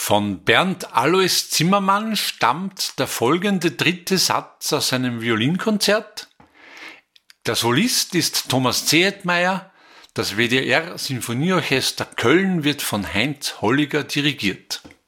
Von Bernd Alois Zimmermann stammt der folgende dritte Satz aus einem Violinkonzert. Der Solist ist Thomas Zehetmeier, das WDR Sinfonieorchester Köln wird von Heinz Holliger dirigiert.